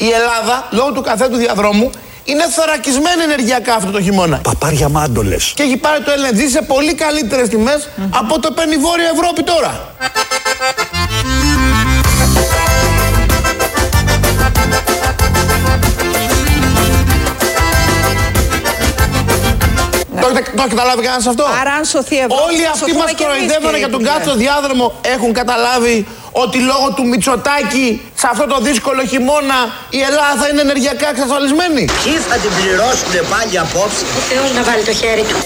Η Ελλάδα, λόγω του καθέτου διαδρόμου, είναι θωρακισμένη ενεργειακά αυτό το χειμώνα. Παπάρια μάντολες. Και έχει πάρει το LNG σε πολύ καλύτερες τιμές από το παίρνει η Βόρεια Ευρώπη τώρα. Το έχει καταλάβει κανένας αυτό? Άρα αν σωθεί η Ευρώπη, όλοι αυτοί μας κοροϊδεύανε για τον κάτω διάδρομο έχουν καταλάβει ότι λόγω του Μητσοτάκη σε αυτό το δύσκολο χειμώνα η Ελλάδα είναι ενεργειακά εξασφαλισμένη. Ποιοι θα την πληρώσουνε πάλι απόψε? Ο Θεός να βάλει το χέρι του.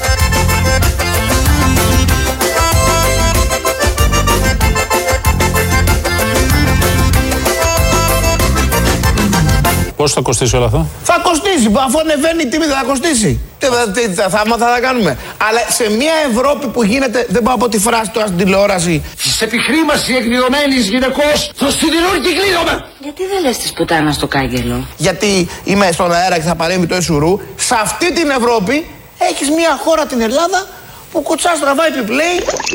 Πώς θα κοστίσει όλο αυτό? Θα κοστίσει, αφού ανεβαίνει η τιμή θα κοστίσει. Τι θαύματα θα κάνουμε? Αλλά σε μια Ευρώπη που γίνεται, δεν πάω από τη φράση τώρα στην τηλεόραση, της επιχρήμασης εκδηλωμένης γυναικός, θα συντηρούν και κλείνομαι. Γιατί δεν λες της πουτάνας στο κάγκελο? Γιατί είμαι στον αέρα και θα παρέμβει το Εσουρού. Σε αυτή την Ευρώπη έχεις μια χώρα, την Ελλάδα, που κουτσάς, τραβάει επιπλέει.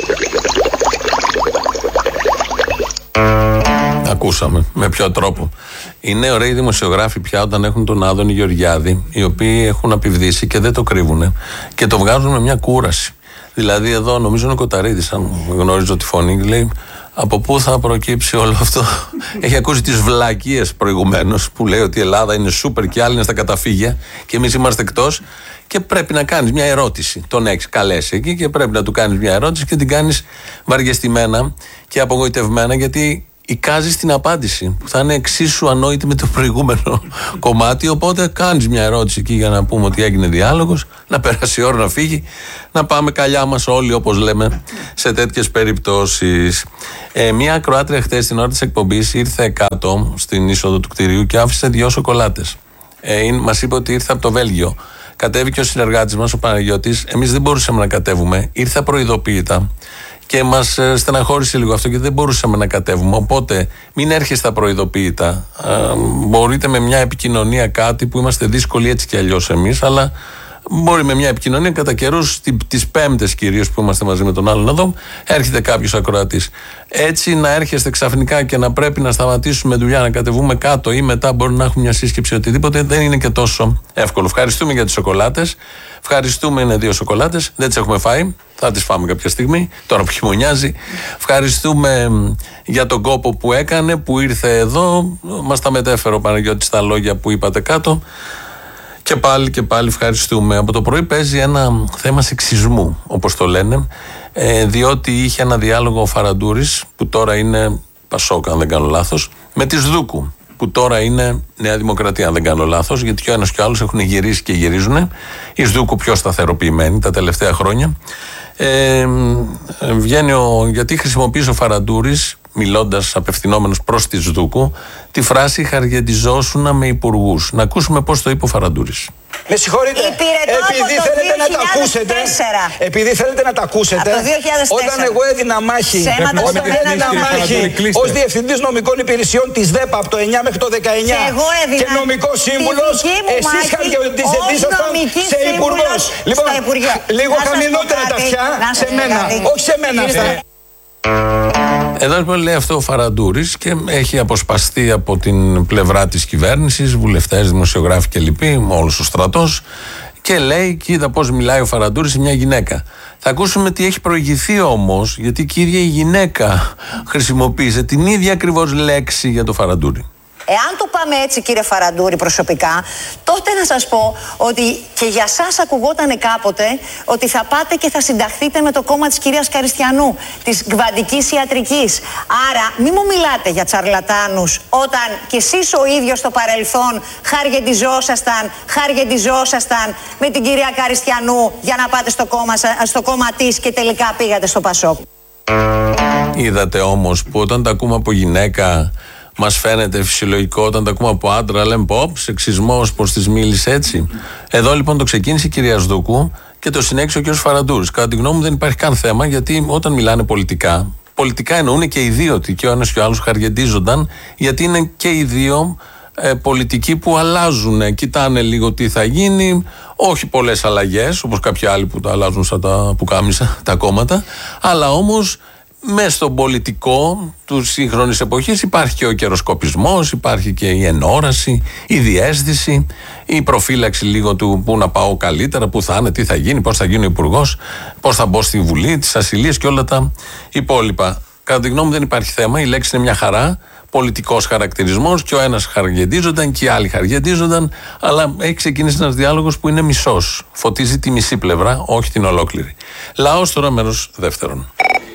Ακούσαμε με ποιο τρόπο. Είναι ωραίοι δημοσιογράφοι πια όταν έχουν τον Άδωνη Γεωργιάδη, οι οποίοι έχουν απειβδίσει και δεν το κρύβουν και το βγάζουν με μια κούραση. Δηλαδή, εδώ νομίζω είναι ο Κοταρίδης, αν γνωρίζω τη φωνή, λέει από πού θα προκύψει όλο αυτό. Έχει ακούσει τις βλακίες προηγουμένως που λέει ότι η Ελλάδα είναι σούπερ και άλλοι είναι στα καταφύγια και εμείς είμαστε εκτός. Και πρέπει να κάνεις μια ερώτηση. Τον έχεις καλέσει εκεί και πρέπει να του κάνεις μια ερώτηση και την κάνεις βαριεστημένα και απογοητευμένα, γιατί εικάζεις την απάντηση που θα είναι εξίσου ανόητη με το προηγούμενο κομμάτι. Οπότε κάνεις μια ερώτηση εκεί για να πούμε ότι έγινε διάλογος, να περάσει η ώρα να φύγει, να πάμε καλιά μας όλοι, όπως λέμε σε τέτοιες περιπτώσεις. Μια ακροάτρια χτες την ώρα της εκπομπής ήρθε κάτω στην είσοδο του κτηρίου και άφησε 2 σοκολάτες. Μας είπε ότι ήρθε από το Βέλγιο. Κατέβηκε ο συνεργάτης μας, ο Παναγιώτης. Εμείς δεν μπορούσαμε να κατέβουμε. Ήρθε απροειδοποίητα. Και μας στεναχώρησε λίγο αυτό, γιατί δεν μπορούσαμε να κατέβουμε. Οπότε μην έρχεστε απροειδοποίητα. Μπορείτε με μια επικοινωνία, κάτι που είμαστε δύσκολοι έτσι κι αλλιώς εμείς, αλλά μπορεί με μια επικοινωνία κατά καιρούς, τις Πέμπτες κυρίως που είμαστε μαζί με τον άλλον εδώ, έρχεται κάποιος ακροατής. Έτσι να έρχεστε ξαφνικά και να πρέπει να σταματήσουμε δουλειά, να κατεβούμε κάτω ή μετά μπορεί να έχουμε μια σύσκεψη οτιδήποτε, δεν είναι και τόσο εύκολο. Ευχαριστούμε για τις σοκολάτες. Ευχαριστούμε, είναι 2 σοκολάτες. Δεν τις έχουμε φάει. Θα τις φάμε κάποια στιγμή, τώρα που χειμωνιάζει. Ευχαριστούμε για τον κόπο που έκανε, που ήρθε εδώ. Μας τα μετέφερε ο Παναγιώτης τα λόγια που είπατε κάτω. Και πάλι ευχαριστούμε. Από το πρωί παίζει ένα θέμα σεξισμού, όπως το λένε, διότι είχε ένα διάλογο ο Φαραντούρης, που τώρα είναι Πασόκ, αν δεν κάνω λάθος, με τη Σδούκου, που τώρα είναι Νέα Δημοκρατία, αν δεν κάνω λάθος, γιατί και ο ένας και ο άλλος έχουν γυρίσει και γυρίζουν. Η Σδούκου πιο σταθεροποιημένη τα τελευταία χρόνια. Γιατί χρησιμοποίησε ο Φαραντούρης, μιλώντας, απευθυνόμενος προς τη Σδούκου, τη φράση «χαργεντιζόσουνα με υπουργούς». Να ακούσουμε πώς το είπε ο Φαραντούρης. Με συγχωρείτε, επειδή θέλετε να τα ακούσετε, όταν εγώ έδινα μάχη, ως Διευθυντής Νομικών Υπηρεσιών της ΔΕΠΑ από το 9 μέχρι το 19 και νομικός σύμβουλος, εσείς χαργεντιζόσασταν σε υπουργός. Λοιπόν, λίγο χαμηλότερα τα αυτιά, σε μένα, όχι σε μένα αυτά. Εδώ λοιπόν λέει αυτό ο Φαραντούρης και έχει αποσπαστεί από την πλευρά της κυβέρνησης, βουλευτές, δημοσιογράφοι κλπ, όλος ο στρατός, και λέει, κοίτα πώς μιλάει ο Φαραντούρης σε μια γυναίκα. Θα ακούσουμε τι έχει προηγηθεί όμως, γιατί και η ίδια η γυναίκα χρησιμοποίησε την ίδια ακριβώς λέξη για το Φαραντούρη. Εάν το πάμε έτσι, κύριε Φαραντούρη, προσωπικά, τότε να σας πω ότι και για σας ακουγόταν κάποτε ότι θα πάτε και θα συνταχθείτε με το κόμμα της κυρίας Καριστιανού, της κβαντικής ιατρικής. Άρα μην μου μιλάτε για τσαρλατάνους όταν κι εσείς ο ίδιος στο παρελθόν χαργεντιζόσασταν με την κυρία Καριστιανού για να πάτε στο κόμμα της και τελικά πήγατε στο Πασόκ. Είδατε όμως που όταν τα ακούμε από γυναίκα μας φαίνεται φυσιολογικό, όταν τα ακούμε από άντρα λέμε ποπ, σεξισμός, πως της μίλησε έτσι. Εδώ λοιπόν το ξεκίνησε η κυρία Σδούκου και το συνέχισε ο κ. Φαραντούρης. Κατά τη γνώμη μου δεν υπάρχει καν θέμα, γιατί όταν μιλάνε πολιτικά εννοούν και οι δύο, ότι και ο ένας και ο άλλος χαργεντίζονταν, γιατί είναι και οι δύο πολιτικοί που αλλάζουν, κοιτάνε λίγο τι θα γίνει, όχι πολλές αλλαγές όπως κάποιοι άλλοι που τα αλλάζουν σαν τα πουκάμισα, τα κόμματα, αλλά όμως Μέσα στον πολιτικό του σύγχρονης εποχής υπάρχει και ο καιροσκοπισμός, υπάρχει και η ενόραση, η διαίσθηση, η προφύλαξη λίγο του πού να πάω καλύτερα, πού θα είναι, τι θα γίνει, πώς θα γίνει ο υπουργός, πώς θα μπω στη Βουλή, τις ασυλίες και όλα τα υπόλοιπα. Κατά τη γνώμη μου δεν υπάρχει θέμα, η λέξη είναι μια χαρά, πολιτικός χαρακτηρισμός και ο ένας χαργεντίζονταν και οι άλλοι χαργεντίζονταν, αλλά έχει ξεκινήσει ένας διάλογος που είναι μισός. Φωτίζει τη μισή πλευρά, όχι την ολόκληρη. Λαός τώρα, μέρος δεύτερον.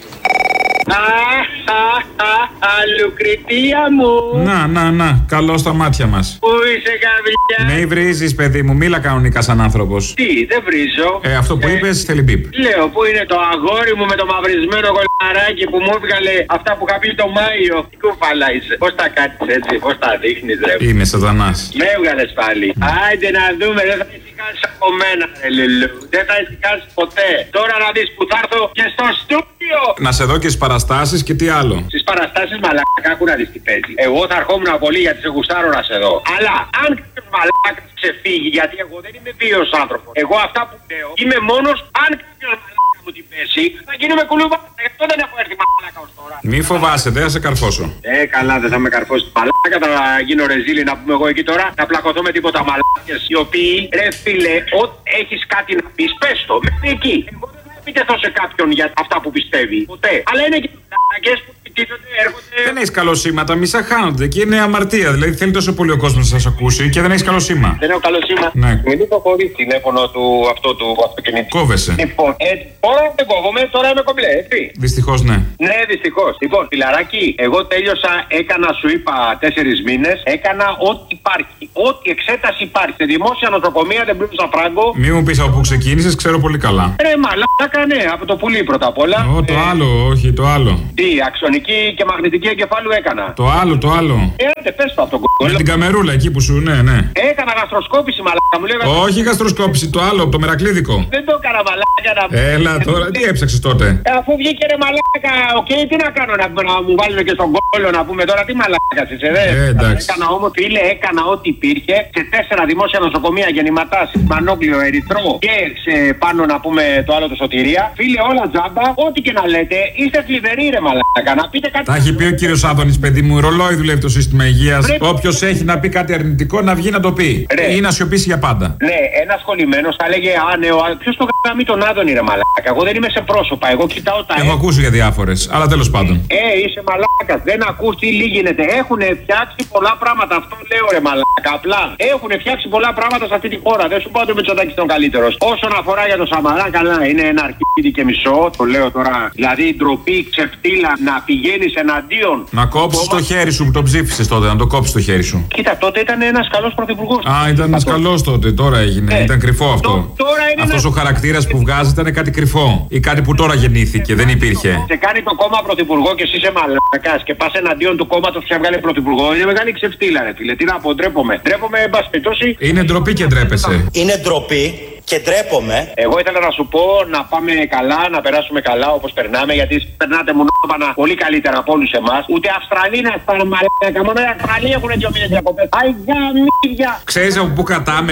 Λουκριτία μου! Να, καλό στα μάτια μας. Πού είσαι, καβλιά? Ναι, βρίζεις, παιδί μου, μίλα κανονικά σαν άνθρωπος. Τι, δεν βρίζω. Αυτό που είπες θέλει μπιπ. Λέω, πού είναι το αγόρι μου με το μαυρισμένο κολαράκι που μου έβγαλε αυτά που είχα πει το Μάιο. Τι κουφάλα είσαι. Πώς τα κάτσεις έτσι, πώς τα δείχνεις, ρε? Είναι σατανάς. Με έβγαλες πάλι. Άιντε να δούμε, δεν θα ησυχάσεις από μένα, ρε Λουλού. Δεν θα ησυχάσεις ποτέ. Τώρα να δεις που θα έρθω και στο στούντιο. Να σε δω και στις παραστάσεις και τι άλλο. Στις παραστάσεις μαλάκα, άκου να δεις τι παίζει. Εγώ θα ερχόμουν πολύ γιατί σε γουστάρω να σε δω. Αλλά αν κάποιος μαλάκας ξεφύγει, γιατί εγώ δεν είμαι βίος άνθρωπος. Εγώ αυτά που λέω είμαι μόνος αν κάποιος μαλάκα μου την πέσει, θα γίνουμε κουλούβα. Γι' αυτό δεν έχω έρθει μαλάκα ως τώρα. Μη φοβάσαι, δεν θα σε καρφώσω. Καλά, δεν θα με καρφώσει μαλάκα. Θα γίνω ρεζίλι να πούμε εγώ εκεί τώρα. Να πλακωθώ με τίποτα μαλάκες. Οι οποίοι, ρε φίλε, ό,τι έχεις κάτι να πεις, πες το. Μέχρι εκεί. Εγώ δεν θα επιτεθώ σε κάποιον για αυτά που πιστεύει. Ποτέ. Αλλά είναι και μαλάκες που επιτίθονται, έρχονται. Δεν έχεις καλό σήμα, τα μισά χάνονται και είναι αμαρτία. Δηλαδή θέλει τόσο πολύ ο κόσμος να σας ακούσει και δεν έχεις καλό σήμα. Δεν έχω καλό σήμα. Ναι. Μην το χωρίς τηλέφωνο του αυτοκινητού. Κόβεσαι. Λοιπόν, τώρα δεν κόβομαι, τώρα είμαι κομπλέ, έτσι. Δυστυχώς ναι. Ναι, δυστυχώς. Λοιπόν, φιλαράκι, εγώ τέλειωσα, έκανα, σου είπα, 4 μήνες, έκανα ό,τι υπάρχει. Ό,τι εξέταση υπάρχει. Σε δημόσια νοσοκομεία δεν πλούσα φράγκο. Μη μου πεις από πού ξεκίνησες, ξέρω πολύ καλά. Μαλάκα, ναι, από το πουλί πρώτα απ' όλα. Το άλλο, όχι, το άλλο. Τι, αξονική και μαγνητική εγκεφάλου έκανα. Το άλλο. Άντε, πες το από τον κόλλο. Με την καμερούλα εκεί που σου, ναι. Έκανα γαστροσκόπηση, μαλάκα μου λέγανε. Όχι γαστροσκόπηση, το άλλο, από το μερακλίδικο. Δεν το έκανα, μαλάκα να. Έλα τώρα, τι έψαξες τότε. Αφού βγήκε ρε μαλάκα, τι να κάνω να μου βάλουν και στον κόλλο να πούμε τώρα, τι μαλάκα είσαι, δε. Εντάξει. Έκανα όμως, φίλε, έκανα ό,τι υπήρχε σε 4 δημόσια νοσοκομεία γεννηματά, Μανόκλιο, Ερυθρό και σε πάνω να πούμε το άλλο το Σωτηρία. Φίλε, όλα τζάμπα, ό,τι και να λέτε, είστε θλιβεροί ρε μαλάκα. Να πείτε κάτι. Τα έχει πει ο κύριος Άδωνης, παιδί μου, ρολόι δουλεύει το σύστημα υγείας. Όποιος έχει να πει κάτι αρνητικό να βγει να το πει. Ή να σιωπήσει για πάντα. Ναι, ένα σχολημένος θα έλεγε ποιος το γάμει τον Άδωνη ρε μαλάκα. Εγώ δεν είμαι σε πρόσωπα, εγώ κοιτάω τα. Έχω ακούσει για διάφορες, αλλά τέλος πάντων. Είσαι μαλάκα, δεν ακούς τι γίνεται. Έχουν φτιάξει πολλά πράγματα, αυτό λέω ρε μαλάκα. Απλά έχουν φτιάξει πολλά πράγματα σε αυτή τη χώρα. Δεν σου πω ότι ο Μητσοτάκης ήταν καλύτερος. Όσον αφορά για το Σαμαρά, καλά, είναι ένα αρχίδι και μισό. Το λέω τώρα. Δηλαδή ντροπή, ξεφτύλα να πηγαίνεις εναντίον. Να κόψεις το χέρι σου που το ψήφισες τότε, να το κόψεις το χέρι σου. Κοίτα, τότε ήταν ένας καλός πρωθυπουργός. Ήταν ένας καλός τότε, τώρα έγινε. Ήταν κρυφό αυτό. Αυτός ο χαρακτήρας που βγάζει ήταν κάτι κρυφό. Ή κάτι που τώρα γεννήθηκε, δεν υπήρχε. Σε κάνει το κόμμα πρωθυπουργό και εσύ είσαι μαλάκας και πας εναντίον του κόμματος που σε έβγαλε πρωθυπουργό. Είναι μεγάλη ξεφτύλα, ρε φίλε. Τι να πω, ντρέπομαι. Ντρέπομαι, εν πάση περιπτώσει. Είναι ντροπή και ντρέπεσαι. Είναι ντροπή και ντρέπομαι. Εγώ ήθελα να σου πω να πάμε καλά, να περάσουμε καλά όπως περνάμε, γιατί περνάτε μονόπανα πολύ καλύτερα από όλους εμάς. Ούτε Αυστραλοί να σπάνε μαλάκα. Μόνο οι Αυστραλοί έχουν 2 μήνες διακοπές. Αϊ, γαμίδια. Ξέρεις από πού κρατάμε,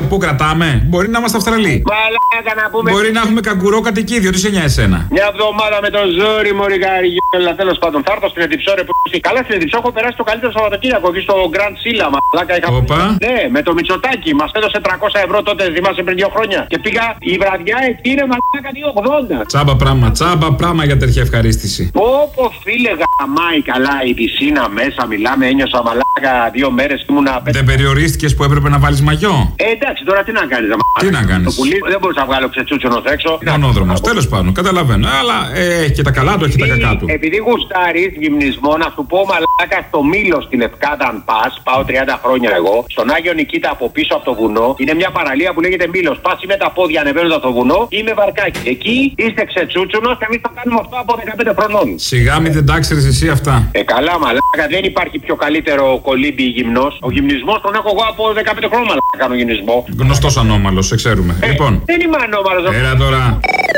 Μπορεί να είμαστε Αυστραλοί. Μαλάκα να πούμε. Μπορεί να έχουμε καγκουρό κατοικίδιο, τι σε νοιάζει εσένα. Μια εβδομάδα με το ζόρι, μωρή καριόλα. Τέλος πάντων, θα έρθω στην Εδιψό, ρε που είσαι. Καλά, στην Εδιψό έχω περάσει το καλύτερο Σαββατοκύριακο εκεί στο Grand Silla. Μαλάκα είχα. Ναι, με το Μητσοτάκι. Μας έδωσε 300 ευρώ τότε, θυμάσαι πριν 2 χρόνια. Και πήγα η βραδιά εκεί, ρε μαλάκα 2,80. Τσάμπα πράγμα για τέτοια ευχαρίστηση. Όπω φίλε γαμάει καλά η πισίνα μέσα, μιλάμε, ένιωσα μαλάκα 2 μέρες και ήμουνα. Δεν περιορίστηκες που έπρεπε να βάλεις μαγιό. Εντάξει, τώρα τι να κάνεις, τι να κάνεις. Το πουλί δεν μπορούσα να βγάλω ξετσούτσονο έξω. Μονόδρομος, τέλος πάντων, καταλαβαίνω. Αλλά έχει και τα καλά του, έχει τα κακά του. Επειδή γουστάρεις γυμνισμό, να σου πω μαλάκα στο Μήλο στην Λευκάδα, αν πας, πάω 30 χρόνια εγώ, στον Άγιο Νικήτα από πίσω από το βουνό, είναι μια παραλία που λέγεται Μήλος. Πας με τα πόδια ανεβαίνοντας το βουνό ή με βαρκάκι. Εκεί είστε ξετσούτσονος και εμείς το κάνουμε αυτό από 15 χρονών. Σιγά μην δεν τα ξέρεις εσύ αυτά. Καλά, μαλάκα, δεν υπάρχει πιο καλύτερο κολύμπι γυμνός. Ο γυμνισμός τον έχω εγώ από 15 χρόνια, μαλάκα, κάνω γυμνισμό. Γνωστός ανώμαλος, σε ξέρουμε. Λοιπόν. Δεν είμαι ανώμαλος. Έλα τώρα.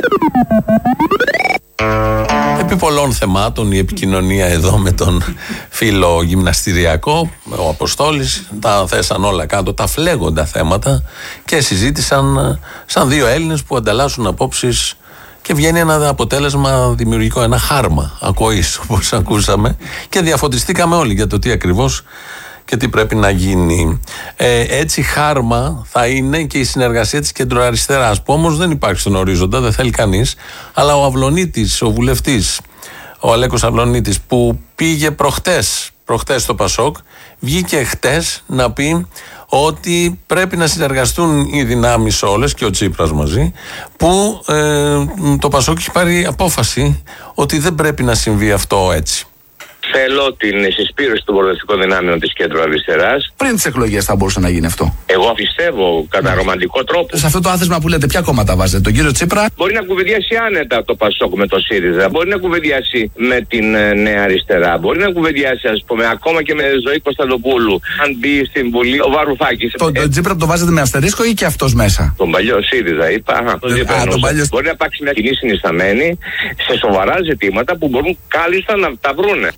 Επί πολλών θεμάτων η επικοινωνία εδώ με τον φίλο γυμναστηριακό, ο Αποστόλης, τα θέσαν όλα κάτω, τα φλέγοντα θέματα και συζήτησαν σαν 2 Έλληνες που ανταλλάσσουν απόψεις και βγαίνει ένα αποτέλεσμα δημιουργικό, ένα χάρμα ακοής, όπως ακούσαμε, και διαφωτιστήκαμε όλοι για το τι ακριβώς και τι πρέπει να γίνει. Έτσι χάρμα θα είναι και η συνεργασία της κεντροαριστεράς, που όμως δεν υπάρχει στον ορίζοντα, δεν θέλει κανείς, αλλά ο Αυλωνίτης, ο βουλευτής, ο Αλέκος Αυλωνίτης, που πήγε προχτές στο Πασόκ, βγήκε χτες να πει ότι πρέπει να συνεργαστούν οι δυνάμεις όλες και ο Τσίπρας μαζί, που το Πασόκ έχει πάρει απόφαση ότι δεν πρέπει να συμβεί αυτό έτσι. Θέλω την συσπήρωση των προοδευτικών δυνάμεων της κέντρο-αριστεράς. Πριν τις εκλογές θα μπορούσε να γίνει αυτό. Εγώ πιστεύω κατά ρομαντικό τρόπο. Σε αυτό το άθεσμα που λέτε, ποια κόμματα βάζετε, τον κύριο Τσίπρα? Μπορεί να κουβεντιάσει άνετα το Πασόκ με το ΣΥΡΙΖΑ. Μπορεί να κουβεντιάσει με την Νέα Αριστερά. Μπορεί να κουβεντιάσει, ας πούμε, ακόμα και με Ζωή Κωνσταντοπούλου. Αν μπει στην Βουλή ο Βαρουφάκης. Τον Τσίπρα το βάζετε με αστερίσκο ή και αυτός μέσα? Τον παλιό ΣΥΡΙΖΑ, είπα. Μπορεί να υπάρξει μια κοινή συνισταμένη σε σοβαρά ζητήματα που μπορούν κάλλιστα να τα βρούνε.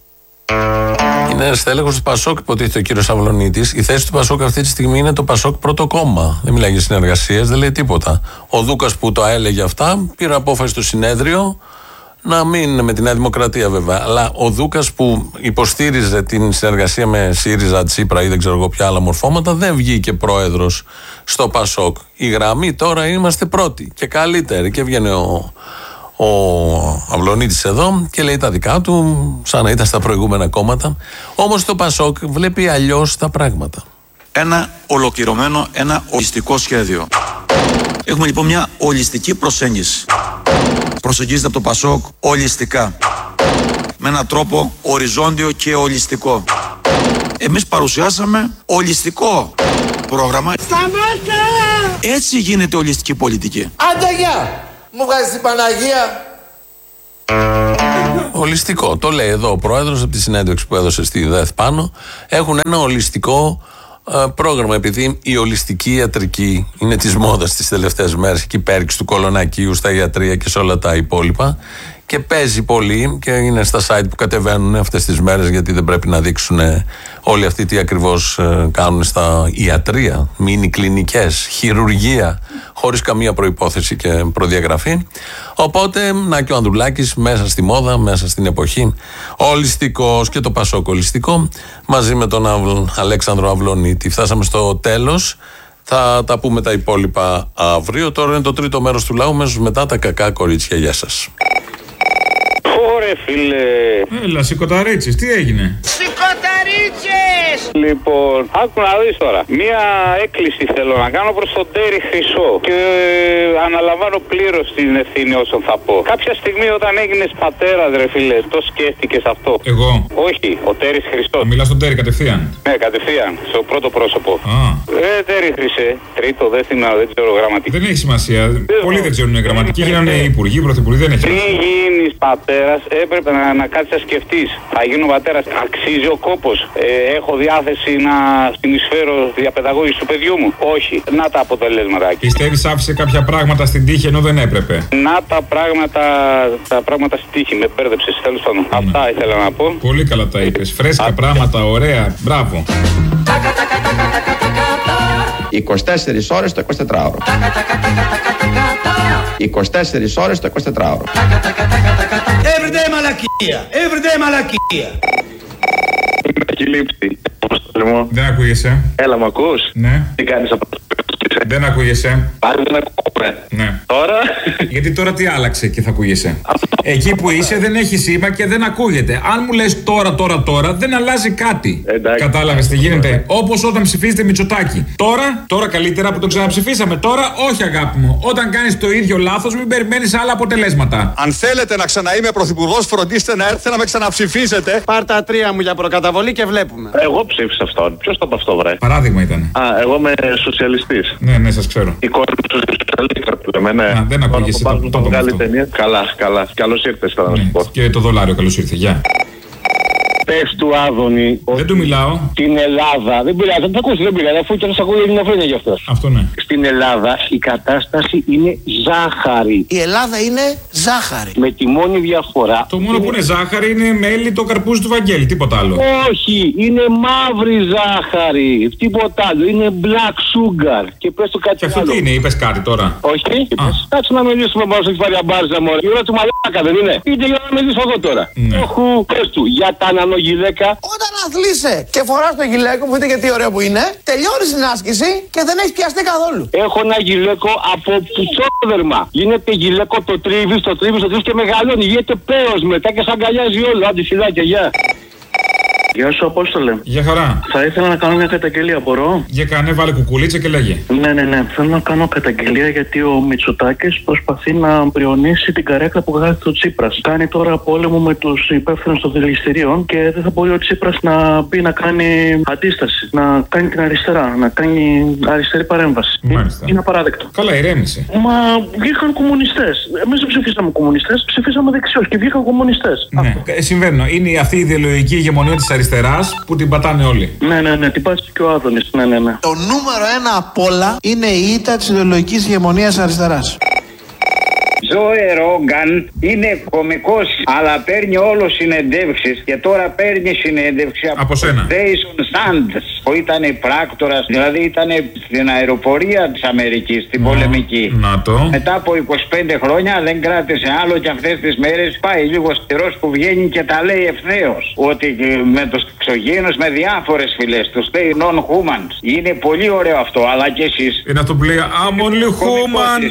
Είναι στέλεχος του Πασόκ, υποτίθεται ο κύριος Αυλωνίτης. Η θέση του Πασόκ αυτή τη στιγμή είναι το Πασόκ πρώτο κόμμα. Δεν μιλάει για συνεργασίες, δεν λέει τίποτα. Ο Δούκας που το έλεγε αυτά πήρε απόφαση στο συνέδριο να μην, με τη Νέα Δημοκρατία βέβαια, αλλά ο Δούκας που υποστήριζε την συνεργασία με ΣΥΡΙΖΑ, Τσίπρα ή δεν ξέρω εγώ ποια άλλα μορφώματα, δεν βγήκε πρόεδρος στο Πασόκ. Η γραμμή τώρα είμαστε πρώτοι και καλύτεροι, και βγαίνει ο Αυλωνίτης εδώ και λέει τα δικά του, σαν να ήταν στα προηγούμενα κόμματα. Όμως το Πασόκ βλέπει αλλιώς τα πράγματα. Ένα ολοκληρωμένο, ένα ολιστικό σχέδιο. Έχουμε λοιπόν μια ολιστική προσέγγιση. Προσεγγίζεται από το Πασόκ ολιστικά, με έναν τρόπο οριζόντιο και ολιστικό. Εμείς παρουσιάσαμε ολιστικό πρόγραμμα. Σταμάτα! Έτσι γίνεται ολιστική πολιτική. Άντε γεια! Μου βγάζει την Παναγία. Ολιστικό. Το λέει εδώ ο πρόεδρος από τη συνέντευξη που έδωσε στη ΔΕΘ πάνω. Έχουν ένα ολιστικό πρόγραμμα, επειδή η ολιστική ιατρική είναι της μόδας τις τελευταίες μέρες, εκεί πέρυξη του Κολονακίου, στα ιατρία και σε όλα τα υπόλοιπα, και παίζει πολύ και είναι στα site που κατεβαίνουν αυτές τις μέρες, γιατί δεν πρέπει να δείξουν όλοι αυτοί τι ακριβώς κάνουν στα ιατρία, μίνι κλινικές, χειρουργία, χωρίς καμία προϋπόθεση και προδιαγραφή. Οπότε, να και ο Ανδρουλάκης μέσα στη μόδα, μέσα στην εποχή, ολιστικός, και το Πασόκ ολιστικό, μαζί με τον Αλέξανδρο Αυλωνίτη. Φτάσαμε στο τέλος. Θα τα πούμε τα υπόλοιπα αύριο. Τώρα είναι το τρίτο μέρος του λαού, μέσω μετά τα κακά κορίτσια. Γεια σας. Ωραία, φίλε. Έλα, σηκωταρίτσες, τι έγινε? Σηκωταρίτσες! Λοιπόν, άκου να δεις τώρα. Μία έκκληση θέλω να κάνω προς τον Τέρι Χρυσό και αναλαμβάνω πλήρως την ευθύνη όσων θα πω. Κάποια στιγμή όταν έγινες πατέρας, ρε φίλε, το σκέφτηκες αυτό? Εγώ? Όχι, ο Τέρις Χρυσός. Μιλάς στον Τέρι κατευθείαν? Ναι, κατευθείαν, στο πρώτο πρόσωπο. Τέρι Χρυσέ, τρίτο, δεν ξέρω γραμματική. Δεν έχει σημασία. Πολλοί δεν ξέρουν γραμματική. Γίνανε υπουργοί, πρωθυπουργοί, δεν έχει σημασία. Πριν γίνεις πατέρας, έπρεπε να κάτσεις να σκεφτείς. Θα γίνω πατέρας, αξίζει ο κόπος? Έχω διάθεση να συνεισφέρω διαπαιδαγώγηση του παιδιού μου? Όχι. Να τα αποτελέσματα. Πιστεύεις άφησε κάποια πράγματα στην τύχη ενώ δεν έπρεπε? Να τα πράγματα στην τύχη. Με μπέρδεψες, τέλος πάντων. Αυτά ήθελα να πω. Πολύ καλά τα είπες. Φρέσκα πράγματα, ωραία. Μπράβο. 24 ώρες το 24ωρο. 24 ώρες το 24ωρο. Everyday μαλακία. Everyday μαλακία. Έχει λείψει. Δεν ακούγεσαι. Έλα, μ' ακούς? Ναι. Τι κάνεις από το? Δεν ακούγεσαι. Πάλι δεν ακούγομαι. Ναι. Τώρα? Γιατί τώρα τι άλλαξε και θα ακούγεσαι? Εκεί που είσαι δεν έχει σήμα και δεν ακούγεται. Αν μου λες τώρα, δεν αλλάζει κάτι. Κατάλαβες τι γίνεται? Όπως όταν ψηφίζετε Μητσοτάκη. Τώρα καλύτερα που το ξαναψηφίσαμε. Τώρα όχι, αγάπη μου. Όταν κάνεις το ίδιο λάθος, μην περιμένεις άλλα αποτελέσματα. Αν θέλετε να ξαναείμαι πρωθυπουργός, φροντίστε να έρθετε να με ξαναψηφίσετε. Πάρ' τα 3 μου για προκαταβολή και βλέπουμε. Εγώ ψήφισα αυτόν. Ποιος το είπε αυτό, βρε? Παράδειγμα ήταν. Εγώ είμαι σοσιαλιστής. Ναι, σας ξέρω. Η κόρη του σοσιαλίστρα που λέμε, ναι. Δεν ακούγεσαι. Το μεγάλη ταινία. Καλά. Καλώς ήρθες, θα να σου πω. Και το δολάριο, καλώς ήρθε. Γεια. Πες του Άδωνη. Δεν του μιλάω. Στην Ελλάδα. Δεν πειράζει, δεν θα ακούσει, δεν πειράζει. Αφού και θα ακούει ελληνοφρένεια γι' αυτό. Αυτό ναι. Στην Ελλάδα η κατάσταση είναι ζάχαρη. Η Ελλάδα είναι ζάχαρη. Με τη μόνη διαφορά. Το μόνο που είναι ζάχαρη είναι μέλι το καρπούζι του Βαγγέλη, τίποτα άλλο. Όχι, είναι μαύρη ζάχαρη. Τίποτα άλλο. Είναι black sugar. Και πες του κάτι και αυτό άλλο. τι είναι, είπες κάτι τώρα. Όχι, κάτσε να μιλήσουμε πάνω στο κεφάλι αμπάριζα μωρέ. Η ώρα του μαλάκα δεν είναι. Είτε για να μιλήσω εγώ τώρα. Ναι. Πες του, για τα νανογυλαίκα. Όταν αθλείσαι και φοράς το γυλαίκο, που δείτε γιατί ωραίο που είναι, τελειώνεις την άσκηση και δεν έχει πιαστεί καθόλου. Έχω ένα γυλαίκο από πουτσόδερμα. Γίνεται γυλαίκο, το τρίβεις και μεγαλώνει. Γίνεται πέος μετά και σ' αγκαλιάζει όλο. Άντε φυλάκια, γεια. Γεια σου, Απόστολε. Για χαρά. Θα ήθελα να κάνω μια καταγγελία, μπορώ? Για κάνε, βάλε κουκουλίτσα και λέγε. Ναι. Θέλω να κάνω καταγγελία γιατί ο Μητσοτάκης προσπαθεί να μπριονίσει την καρέκλα που γράφει ο Τσίπρας. Κάνει τώρα πόλεμο με τους υπεύθυνους των δηληστηρίων και δεν θα μπορεί ο Τσίπρας να μπει να κάνει αντίσταση, να κάνει την αριστερά, να κάνει αριστερή παρέμβαση. Μάλιστα. Είναι απαράδεκτο. Καλά, ηρέμησε. Μα βγήκαν κομμουνιστές. Εμείς δεν ψηφίσαμε κομμουνιστές, ψηφίσαμε δεξιούς και βγήκαν κομμουνιστές. Ναι, συμβαίνουν. Είναι αυτή η ιδεολογική ηγεμονία της αριστεράς που την πατάνε όλοι. Ναι, την πάτησε και ο Άδωνης. Ναι. Το νούμερο ένα απ' όλα είναι η ήττα της ιδεολογικής ηγεμονίας αριστεράς. Τζόε Ρόγκαν είναι κωμικός, αλλά παίρνει όλο συνεντεύξεις και τώρα παίρνει συνέντευξη από σένα. Jason Sands, που ήταν πράκτορας, δηλαδή ήταν στην αεροπορία της Αμερικής, στην πολεμική. Να το. Μετά από 25 χρόνια δεν κράτησε άλλο και αυτές τις μέρες πάει λίγο στηρός που βγαίνει και τα λέει ευθέως. Ότι με τους εξωγήινους, με διάφορες φυλές, τους λέει non-humans. Είναι πολύ ωραίο αυτό, αλλά και εσείς. Είναι αυτό που λέει I'm only human.